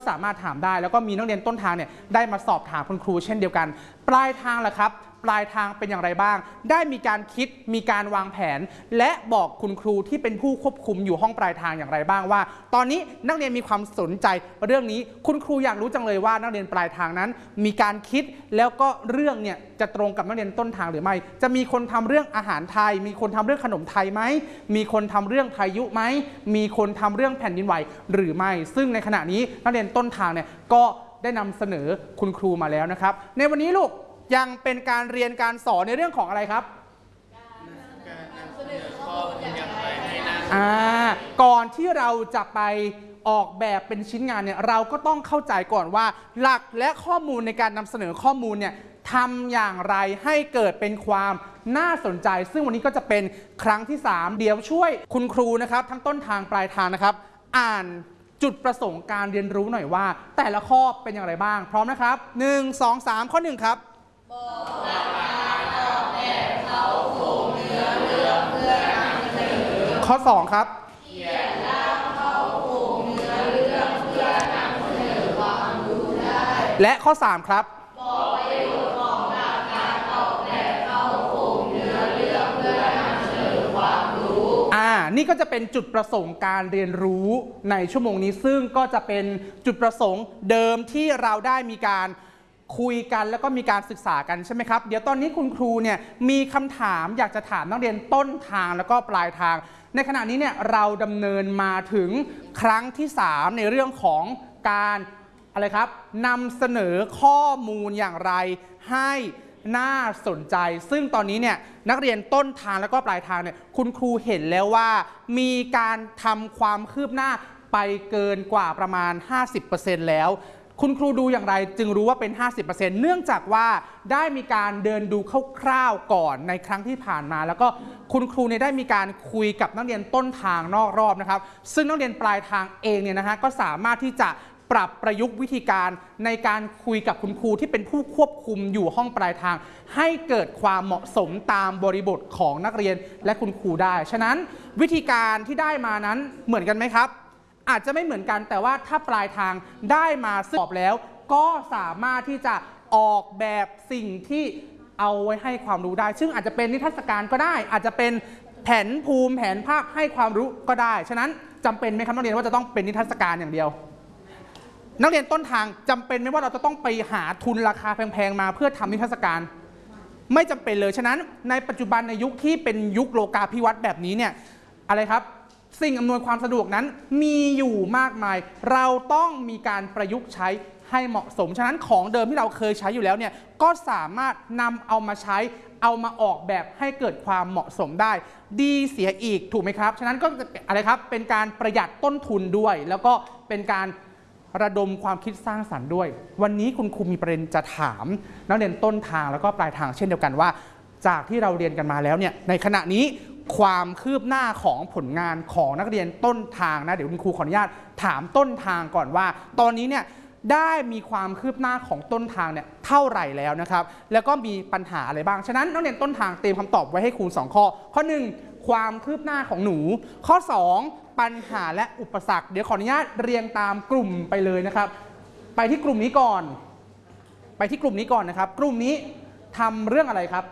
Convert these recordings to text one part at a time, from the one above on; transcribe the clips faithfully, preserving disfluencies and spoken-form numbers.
สามารถถามได้แล้วก็มีนักเรียนต้นทางเนี่ยได้มาสอบถามคุณครูเช่นเดียวกันปลายทางล่ะครับปลายทางเป็นอย่างไรบ้างได้มีการคิดมีการวางแผนและบอกคุณครูที่เป็นผู้ควบคุมอยู่ห้องปลายทางอย่างไรบ้างว่าตอนนี้นักเรียนมีความสนใจเรื่องนี้คุณครูอยากรู้จังเลยว่านักเรียนปลายทางนั้นมีการคิดแล้วก็เรื่องเนี่ยจะตรงกับนักเรียนต้นทางหรือไม่จะมีคนทำเรื่องอาหารไทยมีคนทำเรื่องขนมไทยไหมมีคนทำเรื่องพายุไหมมีคนทำเรื่องแผ่นดินไหวหรือไม่ซึ่งในขณะนี้นักเรียนต้นทางเนี่ยก็ได้นำเสนอคุณครูมาแล้วนะครับในวันนี้ลูกยังเป็นการเรียนการสอนในเรื่องของอะไรครับการนำเสนอข้อมูลอย่างไรให้น่าสนใจก่อนที่เราจะไปออกแบบเป็นชิ้นงานเนี่ยเราก็ต้องเข้าใจก่อนว่าหลักและข้อมูลในการนำเสนอข้อมูลเนี่ยทำอย่างไรให้เกิดเป็นความน่าสนใจซึ่งวันนี้ก็จะเป็นครั้งที่สามเดี๋ยวช่วยคุณครูนะครับทั้งต้นทางปลายทางนะครับอ่านจุดประสงค์การเรียนรู้หน่อยว่าแต่ละข้อเป็นอย่างไรบ้างพร้อมนะครับหนึ่ง สอง สามข้อหนึ่งครับบอกหลักการออกแบบเขาโครงเนื้อเรื่องเพื่อนำเสนอข้อสองครับเขียนร่างเขาโครงเนื้อเรื่องเพื่อนำเสนอความรู้ได้และข้อสามครับบอกประโยชน์ของหลักการออกแบบเขาโครงเนื้อเรื่องเพื่อนำเสนอความรู้อ่านี่ก็จะเป็นจุดประสงค์การเรียนรู้ในชั่วโมงนี้ซึ่งก็จะเป็นจุดประสงค์เดิมที่เราได้มีการคุยกันแล้วก็มีการศึกษากันใช่ไหมครับเดี๋ยวตอนนี้คุณครูเนี่ยมีคำถามอยากจะถามนักเรียนต้นทางแล้วก็ปลายทางในขณะนี้เนี่ยเราดำเนินมาถึงครั้งที่สามในเรื่องของการอะไรครับนำเสนอข้อมูลอย่างไรให้น่าสนใจซึ่งตอนนี้เนี่ยนักเรียนต้นทางแล้วก็ปลายทางเนี่ยคุณครูเห็นแล้วว่ามีการทำความคืบหน้าไปเกินกว่าประมาณ ห้าสิบเปอร์เซ็นต์ แล้วคุณครูดูอย่างไรจึงรู้ว่าเป็น ห้าสิบเปอร์เซ็นต์ เนื่องจากว่าได้มีการเดินดูคร่าวๆก่อนในครั้งที่ผ่านมาแล้วก็คุณครูเนี่ยได้มีการคุยกับนักเรียนต้นทางนอกรอบนะครับซึ่งนักเรียนปลายทางเองเนี่ยนะฮะก็สามารถที่จะปรับประยุกต์วิธีการในการคุยกับคุณครูที่เป็นผู้ควบคุมอยู่ห้องปลายทางให้เกิดความเหมาะสมตามบริบทของนักเรียนและคุณครูได้ฉะนั้นวิธีการที่ได้มานั้นเหมือนกันไหมครับอาจจะไม่เหมือนกันแต่ว่าถ้าปลายทางได้มาสอบแล้วก็สามารถที่จะออกแบบสิ่งที่เอาไว้ให้ความรู้ได้ซึ่งอาจจะเป็นนิทรรศการก็ได้อาจจะเป็นแผนภูมิแผนภาพให้ความรู้ก็ได้ฉะนั้นจำเป็นไหมครับนักเรียนว่าจะต้องเป็นนิทรรศการอย่างเดียวนักเรียนต้นทางจำเป็นไหมว่าเราจะต้องไปหาทุนราคาแพงๆมาเพื่อทำนิทรรศการไม่จำเป็นเลยฉะนั้นในปัจจุบันในยุคที่เป็นยุคโลกาภิวัตน์แบบนี้เนี่ยอะไรครับสิ่งอำนวยความสะดวกนั้นมีอยู่มากมายเราต้องมีการประยุกต์ใช้ให้เหมาะสมฉะนั้นของเดิมที่เราเคยใช้อยู่แล้วเนี่ยก็สามารถนำเอามาใช้เอามาออกแบบให้เกิดความเหมาะสมได้ดีเสียอีกถูกไหมครับฉะนั้นก็อะไรครับเป็นการประหยัดต้นทุนด้วยแล้วก็เป็นการระดมความคิดสร้างสรรค์ด้วยวันนี้คุณครูมีประเด็นจะถามนักเรียนต้นทางแล้วก็ปลายทางเช่นเดียวกันว่าจากที่เราเรียนกันมาแล้วเนี่ยในขณะนี้ความคืบหน้าของผลงานของนักเรียนต้นทางนะเดี๋ยวคุณครูขออนุญาตถามต้นทางก่อนว่าตอนนี้เนี่ยได้มีความคืบหน้าของต้นทางเนี่ยเท่าไหร่แล้วนะครับแล้วก็มีปัญหาอะไรบ้างฉะนั้นนักเรียนต้นทางเตรียมคำตอบไว้ให้ครูสองข้อข้อหนึ่งความคืบหน้าของหนูข้อสองปัญหาและอุปสรรคเดี๋ยวขออนุญาตเรียงตามกลุ่มไปเลยนะครับไปที่กลุ่มนี้ก่อนไปที่กลุ่มนี้ก่อนนะครับกลุ่มนี้ทำเรื่องอะไรครับ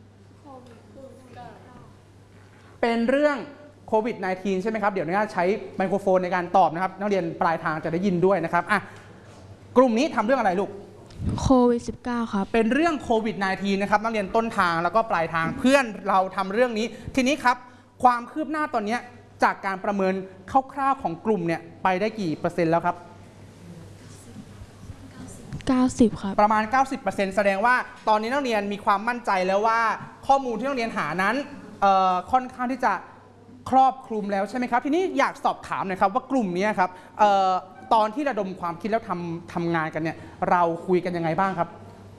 เป็นเรื่องโควิด สิบเก้า ใช่ไหมครับเดี๋ยวนี้ใช้ไมโครโฟนในการตอบนะครับนักเรียนปลายทางจะได้ยินด้วยนะครับอ่ะกลุ่มนี้ทำเรื่องอะไรลูกโควิด สิบเก้า ครับเป็นเรื่องโควิด สิบเก้า นะครับนักเรียนต้นทางแล้วก็ปลายทางเพื่อนเราทำเรื่องนี้ทีนี้ครับความคืบหน้าตอนนี้จากการประเมินคร่าวๆของกลุ่มเนี่ยไปได้กี่เปอร์เซ็นต์แล้วครับเก้าสิบครับประมาณ เก้าสิบเปอร์เซ็นต์ แสดงว่าตอนนี้นักเรียนมีความมั่นใจแล้วว่าข้อมูลที่นักเรียนหานั้นค่อนข้างที่จะครอบคลุมแล้วใช่ไหมครับทีนี้อยากสอบถามหน่อยครับว่ากลุ่มนี้ครับตอนที่ระดมความคิดแล้วทำทำงานกันเนี่ยเราคุยกันยังไงบ้างครับ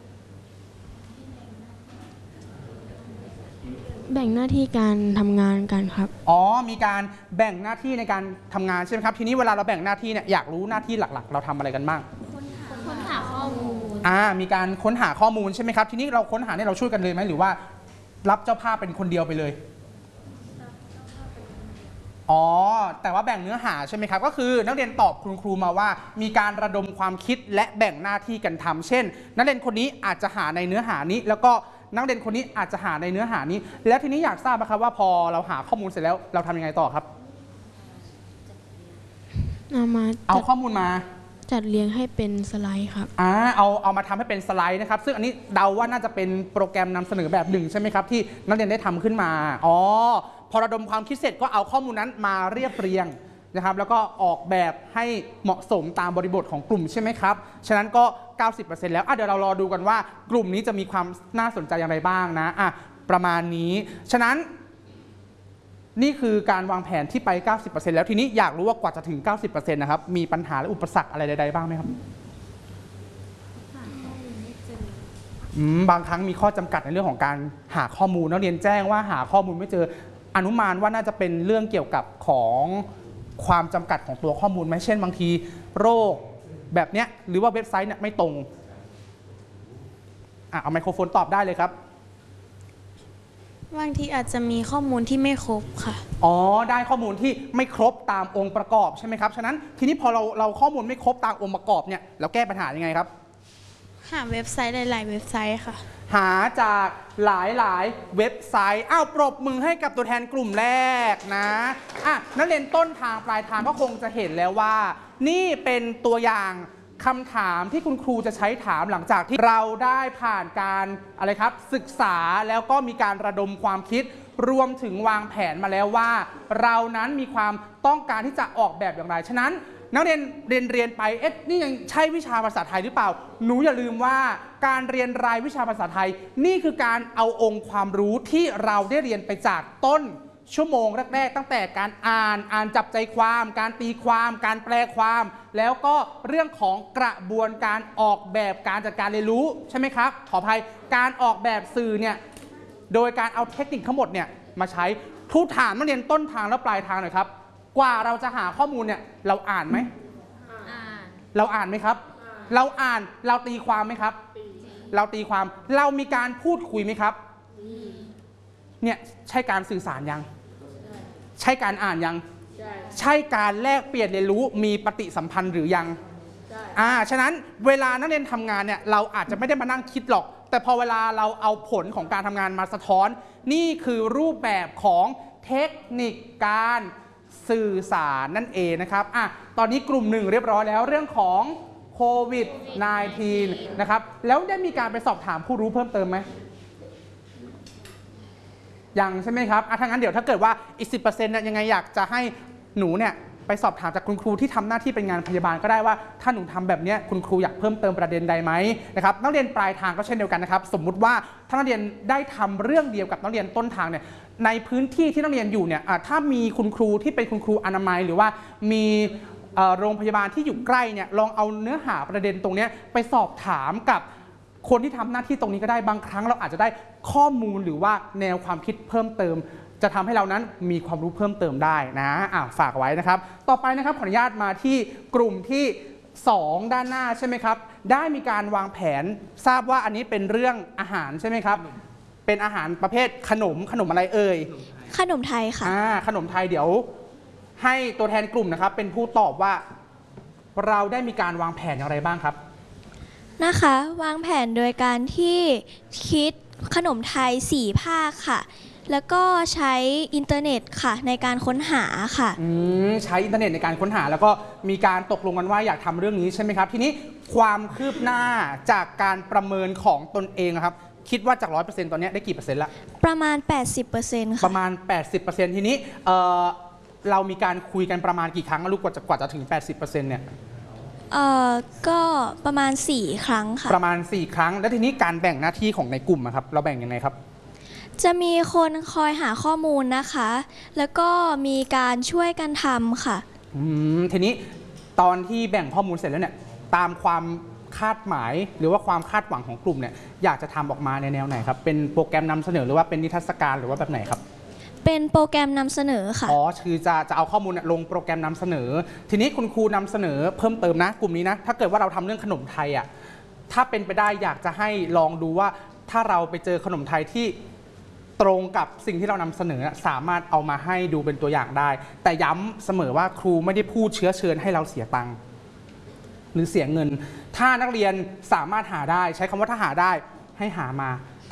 แบ่งหน้าที่การทำงานกันครับอ๋อมีการแบ่งหน้าที่ในการทำงานใช่ไหมครับทีนี้เวลาเราแบ่งหน้าที่เนี่ยอยากรู้หน้าที่หลักๆเราทำอะไรกันบ้างค้นหาข้อมูลอ่ามีการค้นหาข้อมูลใช่ไหมครับทีนี้เราค้นหาเนี่ยเราช่วยกันเลยไหมหรือว่ารับเจ้าภาพเป็นคนเดียวไปเลยอ๋อแต่ว่าแบ่งเนื้อหาใช่ไหมครับก็คือนักเรียนตอบคุณครูมาว่า มีการระดมความคิดและแบ่งหน้าที่กันทำเช่น นักเรียนคนนี้อาจจะหาในเนื้อหานี้ แล้วก็นักเรียนคนนี้อาจจะหาในเนื้อหานี้ แล้วทีนี้อยากทราบนะครับว่าพอเราหาข้อมูลเสร็จแล้วเราทำยังไงต่อครับเอามาเอาจัดข้อมูลมาจัดเรียงให้เป็นสไลด์ครับอ่าเอาเอามาทำให้เป็นสไลด์นะครับซึ่งอันนี้เดาว่าน่าจะเป็นโปรแกรมนำเสนอแบบหนึ่งใช่ไหมครับที่นักเรียนได้ทำขึ้นมาอ๋อพอระดมความคิดเสร็จก็เอาข้อมูลนั้นมาเรียบเรียงนะครับแล้วก็ออกแบบให้เหมาะสมตามบริบทของกลุ่มใช่ไหมครับฉะนั้นก็ เก้าสิบเปอร์เซ็นต์ แล้วอ่ะเดี๋ยวเรารอดูกันว่ากลุ่มนี้จะมีความน่าสนใจอย่างไรบ้างนะอ่ะประมาณนี้ฉะนั้นนี่คือการวางแผนที่ไป เก้าสิบเปอร์เซ็นต์ แล้วทีนี้อยากรู้ว่ากว่าจะถึง เก้าสิบเปอร์เซ็นต์ นะครับมีปัญหาและอุปสรรคอะไรใดๆบ้างไหมครับบางครั้งมีข้อจำกัดในเรื่องของการหาข้อมูลนักเรียนแจ้งว่าหาข้อมูลไม่เจออนุมานว่าน่าจะเป็นเรื่องเกี่ยวกับของความจำกัดของตัวข้อมูลไหมเช่นบางทีโรคแบบเนี้ยหรือว่าเว็บไซต์เนี่ยไม่ตรงอ่ะเอาไมโครโฟนตอบได้เลยครับบางทีอาจจะมีข้อมูลที่ไม่ครบค่ะอ๋อได้ข้อมูลที่ไม่ครบตามองค์ประกอบใช่ไหมครับฉะนั้นทีนี้พอเราเราข้อมูลไม่ครบตามองค์ประกอบเนี่ยเราแก้ปัญหายังไงครับหาเว็บไซต์หลายๆเว็บไซต์ค่ะหาจากหลายๆเว็บไซต์อ้าวปรบมือให้กับตัวแทนกลุ่มแรกนะอ่ะนักเรียนต้นทางปลายทางก็คงจะเห็นแล้วว่านี่เป็นตัวอย่างคำถามที่คุณครูจะใช้ถามหลังจากที่เราได้ผ่านการอะไรครับศึกษาแล้วก็มีการระดมความคิดรวมถึงวางแผนมาแล้วว่าเรานั้นมีความต้องการที่จะออกแบบอย่างไรฉะนั้นนักเรียนเรียนเรียนไปเอ๊ะนี่ยังใช่วิชาภาษาไทยหรือเปล่าหนูอย่าลืมว่าการเรียนรายวิชาภาษาไทยนี่คือการเอาองค์ความรู้ที่เราได้เรียนไปจากต้นชั่วโมงแรกๆตั้งแต่การอ่านอ่านจับใจความการตีความการแปลความแล้วก็เรื่องของกระบวนการออกแบบการจัดการเรียนรู้ใช่ไหมครับขออภัยการออกแบบสื่อเนี่ยโดยการเอาเทคนิคทั้งหมดเนี่ยมาใช้ทุกถามนักเรียนต้นทางและปลายทางหน่อยครับกว่าเราจะหาข้อมูลเนี่ยเราอ่านไหมอ่านเราอ่านไหมครับเราอ่านเราตีความไหมครับเราตีความเรามีการพูดคุยไหมครับเนี่ยใช่การสื่อสารยังใช่การอ่านยังใช่การแลกเปลี่ยนเรียนรู้มีปฏิสัมพันธ์หรือยังอ่าฉะนั้นเวลานักเรียนทำงานเนี่ยเราอาจจะไม่ได้มานั่งคิดหรอกแต่พอเวลาเราเอาผลของการทำงานมาสะท้อนนี่คือรูปแบบของเทคนิคการสื่อสารนั่นเองนะครับอ่ะตอนนี้กลุ่มหนึ่งเรียบร้อยแล้วเรื่องของโควิด สิบเก้า นะครับแล้วได้มีการไปสอบถามผู้รู้เพิ่มเติมไหมยังใช่ไหมครับอ่ะถ้างั้นเดี๋ยวถ้าเกิดว่าอีก สิบเปอร์เซ็นต์ เนี่ยยังไงอยากจะให้หนูเนี่ยไปสอบถามจากคุณครูที่ทำหน้าที่เป็นงานพยาบาลก็ได้ว่าถ้าหนูทำแบบนี้คุณครูอยากเพิ่มเติมประเด็นใดไหมนะครับนักเรียนปลายทางก็เช่นเดียวกันนะครับสมมุติว่าถ้านักเรียนได้ทำเรื่องเดียวกับนักเรียนต้นทางเนี่ยในพื้นที่ที่นักเรียนอยู่เนี่ยถ้ามีคุณครูที่เป็นคุณครูอนามัยหรือว่ามีโรงพยาบาลที่อยู่ใกล้เนี่ยลองเอาเนื้อหาประเด็นตรงนี้ไปสอบถามกับคนที่ทำหน้าที่ตรงนี้ก็ได้บางครั้งเราอาจจะได้ข้อมูลหรือว่าแนวความคิดเพิ่มเติมจะทำให้เรานั้นมีความรู้เพิ่มเติมได้นะอ่ะฝากไว้นะครับต่อไปนะครับขออนุญาตมาที่กลุ่มที่สองด้านหน้าใช่ไหมครับได้มีการวางแผนทราบว่าอันนี้เป็นเรื่องอาหารใช่ไหมครับเป็นอาหารประเภทขนมขนมอะไรเอ่ยขนมไทยค่ะอ่าขนมไทยเดี๋ยวให้ตัวแทนกลุ่มนะครับเป็นผู้ตอบว่าเราได้มีการวางแผนอย่างไรบ้างครับนะคะวางแผนโดยการที่คิดขนมไทยสี่ภาคค่ะแล้วก็ใช้อินเทอร์เน็ตค่ะในการค้นหาค่ะอืมใช้อินเทอร์เน็ตในการค้นหาแล้วก็มีการตกลงกันว่าอยากทำเรื่องนี้ใช่ไหมครับทีนี้ความคืบหน้าจากการประเมินของตนเองครับคิดว่าจาก ร้อยเปอร์เซ็นต์ ตอนนี้ได้กี่เปอร์เซ็นต์ละประมาณ แปดสิบเปอร์เซ็นต์ ค่ะประมาณ แปดสิบเปอร์เซ็นต์ ทีนี้เอ่อเรามีการคุยกันประมาณกี่ครั้งลูกกว่าจะกว่าจะถึง แปดสิบเปอร์เซ็นต์ เนี่ยเอ่อก็ประมาณสี่ครั้งค่ะประมาณสี่ครั้งแล้วทีนี้การแบ่งหน้าที่ของในกลุ่มครับเราแบ่งยังไงครับจะมีคนคอยหาข้อมูลนะคะแล้วก็มีการช่วยกันทำค่ะอืมทีนี้ตอนที่แบ่งข้อมูลเสร็จแล้วเนี่ยตามความคาดหมายหรือว่าความคาดหวังของกลุ่มเนี่ยอยากจะทำออกมาในแนวไหนครับเป็นโปรแกรมนำเสนอหรือว่าเป็นนิทรรศการหรือว่าแบบไหนครับเป็นโปรแกรมนำเสนอค่ะอ๋อคือจะจะเอาข้อมูลลงโปรแกรมนำเสนอทีนี้คุณครูนำเสนอเพิ่มเติมนะกลุ่มนี้นะถ้าเกิดว่าเราทำเรื่องขนมไทยอ่ะถ้าเป็นไปได้อยากจะให้ลองดูว่าถ้าเราไปเจอขนมไทยที่ตรงกับสิ่งที่เรานำเสนอสามารถเอามาให้ดูเป็นตัวอย่างได้ แต่ย้ำเสมอว่าครูไม่ได้พูดเชื้อเชิญให้เราเสียตังค์หรือเสียเงิน ถ้านักเรียนสามารถหาได้ใช้คำว่าถ้าหาได้ให้หามา